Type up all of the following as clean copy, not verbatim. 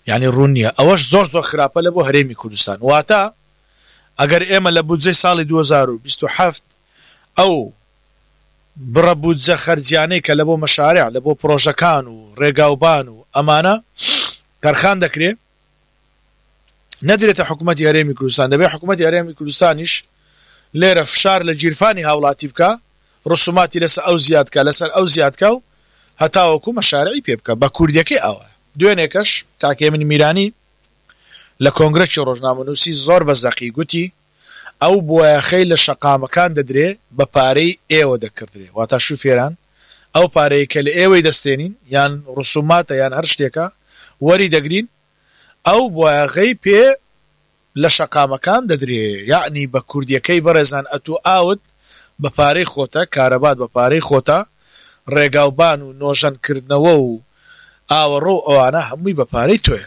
يعني ڕوونیە ئەوەش زۆر خراپە لە بۆ هەرێمی کوردستان واتە ئەگەر ئێمە لە بودجەی ساڵی 2027 ئەو بڕە بودجە خەرجیانەی کە لە بۆ مەشارێع لە بۆ پرۆژەکان و ڕێگاوبان و ئەمانە تەرخان دەکرێت نەدرێتە حکوومەتی هەرێمی کوردستان دەبێت حکوومەتی هەرێمی کوردستانیش لێرە فشار لە گیرفانی هاوڵاتی بکە ڕسوماتی لەسەر ئەو زیادکە و هەتاوەکو مەشارعی پێ بکە بە کوردیەکەی ئەوە دوێنێکەش کاکە ئێمن میرانی لە کۆنگرەکی ڕۆژنامەنووسی زۆر بەزەقی گوتی ئەو بۆیەخەی لە شەقامەکان دەدرێ بە پارەی ئێوە دەکردرێ واتە شوفێران ئەو پارەی کە لە ئێوەی دەستێنین یان ڕسوماتە یان هەر شتێکە وەری دەگرین ئەو بۆیەخەی پێ لە شەقامەکان دەدرێ یعنی بە کوردیەکەی بەڕێزان ئەتو ئاوت بە پارەی خۆتە کارەبات بە پارەی خۆتە ڕێگاوبان و نۆژەنکردنەوە و ئاوەڕۆ ئەوانە هەمووی بە پارەی تۆیە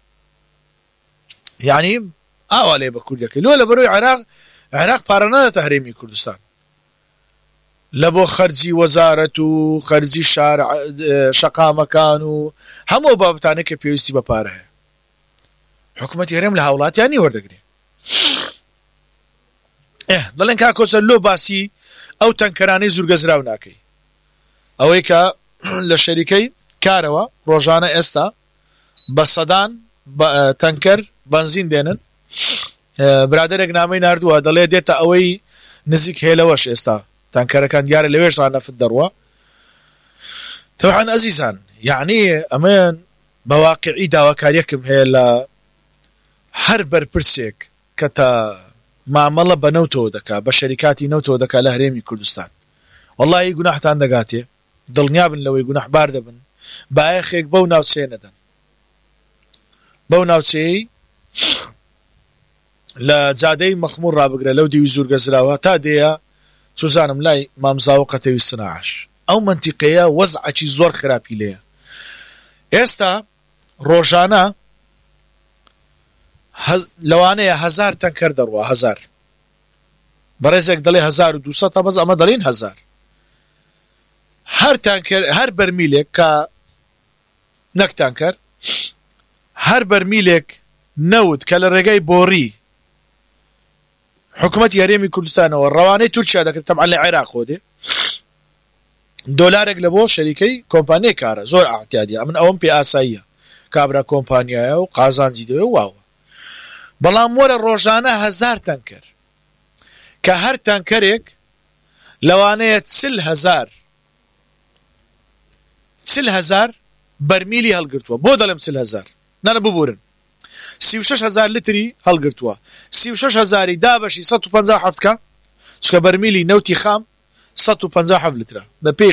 یعنی ئاوا لێ بە کوردەکەی لۆ لە بەرۆی عێراق پارە نەدەتە هەرێمی کوردستان لە بۆ خەرجی وەزارەت و خەرجی شەقامەکان و هەموو بابەتانە کە پێویستی بە پارە هەیە حکوومەتی هەرێم لە هاوڵاتیانی وەردەگرێ دەڵێن کاکۆچەر لۆ باسی ئەو تەنکەرانەی زورگەزراو ناکەی ئەوەی کە لە شەریکەی کارەوە ڕۆژانە ئێستا بە سەدان تەنکەر بەنزین دێنن برادێک نامەی نردووە دەڵێ دێتە ئەوەی نزیک هێلەوەش ئێستا تەنکەرەکان دیارە لەوێش ڕانەفت دەڕوە تەوعان ئەزیزان یعنی ئەمەن بە واقعی داواکاریەکم هەیە لە هەر بەرپرسێک کە تا مامەڵە بە نەوتەوە دەکا بە شەریکاتی نەوتەوە دەکا لە هەرێمی کوردستان وەڵڵی گوناحتان دەگاتێ دڵنیا بن لەوەی گوناحبار دەبن بایەخێک بەو ناوچەیە نەدەن بەو ناوچەیەی لە جادەی مەخموور ڕابگرە لەو دیوی زورگەزراوە تا دێە سوزانم لای مامزاوە قەتەوی سناعش ئەو منتیقەیە وەزعەکی زۆر خراپی لێیە ئێستا ڕۆژانە لەوانەیە 1000 تەنکەر دەڕوە 1000 بەڕێزێک دەڵێ 1200 تا بەس ئەمە دەڵێن 1000 هەر تانکەر هەر بەرمیلێک کە نەک تانکەر هەر بەرمیلێک نەوت کە لە ڕێگەی بۆڕی حکوومەتی هەرێمی کوردستانەوە ڕەوانەی تورکیا دەکرێت تەبعاً لە عێراق خۆدێ دۆلارێک لە بۆ شەریکەی کۆمپانیای کارە زۆر ئاحتیادیە من ئەوم پێ ئاساییە کابرا کۆمپانیایە و قازانجی دەوێ واوە بەڵام وەرە ڕۆژانە 1000 تەنکەر کە هەر تەنکەرێک لەوانەیە 40,000 بەرمیلی هەڵگرتووە بۆ دەڵێم 40,000 نانە ببورن 36,000 لتری هەڵگرتووە 36,000 دابەشی 157 کە چکە بەرمیلی نەوتی خام 157 لترە بە پێی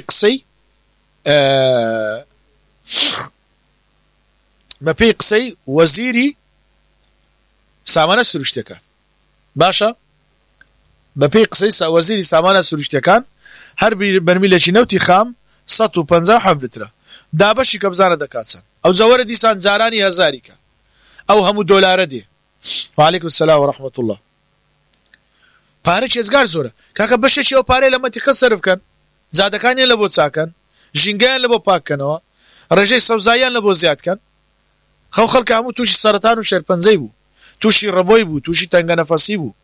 قسەی وەزیری سامانە سروشتەکان باشە بە پێی قسەی وەزیری سامانە سروشتەکان هەر بەرمیلێکی نەوتی خام 157 لترە دابەشی کە بزانە دەکاتچەند ئەو جەوەرە دیسان جارانی هەزاریکە ئەو هەموو دۆلارە دێ وعلیکم السلام ورحمة الله پارە چێزگار زۆرە کاکە بەشێکی ئەو پارەی لە مەنتیقە سەرف بکەن زادەکانیان لە بۆ چاکەن ژینگەیان لە بۆ پاککەنەوە ڕێژەی سەوزاییان لە بۆ زیادکەن خەڵک هەموو تووشی سەرەتان و شێرپەنجەی بوو تووشی ڕەبۆی بوو تووشی تەنگە نەفەسی بوو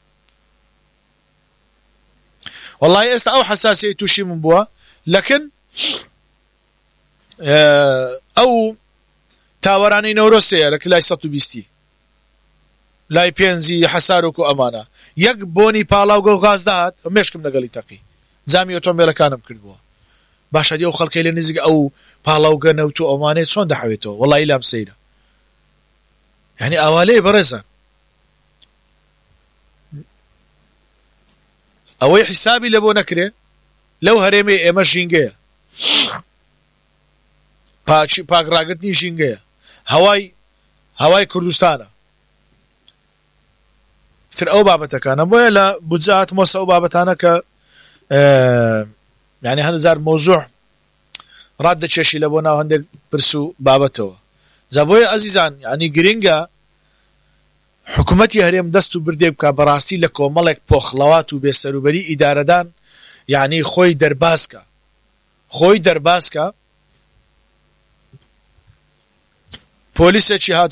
وەڵڵی ئێستا ئەو حەساسیەی تووشی من بووە لەکن ئەو تاوەرانەی نەورۆسەیە لە کلای 120 لای پێنجی حەسارۆک و ئەمانە یەک بۆنی پاڵاوگە و غاز داهات مێشکم لەگەڵی تەقی زامی ئۆتۆمبیلەکانم کردبووە باشە دی ئەو خەڵکەی لە نزیک ئەو پاڵاوگە نەوت و ئەمانەیە چۆن دەحەوێتەوە وەڵڵی لام سەیرە یعنی ئاوالەیە بەڕێزان ئەوەی حیسابی لە بۆ نەکرێ لەو هەرێمێ ئێمە ژینگەیە پاکڕاگرتنی ژینگەیە هەوای کوردستانە تر ئەو بابەتەکانە بۆیە لە بودجات مۆسە ئەو بابەتانە کە یعنی 100,000 مۆزوع ڕاددەچێشی لە بۆ ناو هەندێک پرس و بابەتەوە جا بۆیە ئەزیزان یعنی گرنگە حکوومەتی هەرێم دەست و بردێ بکە بەڕاستی لە کۆمەڵێک پۆخڵەوات و بێسەروبەری ئیدارەدان یعنی خۆی دەرباسکە پۆلیسێکی هات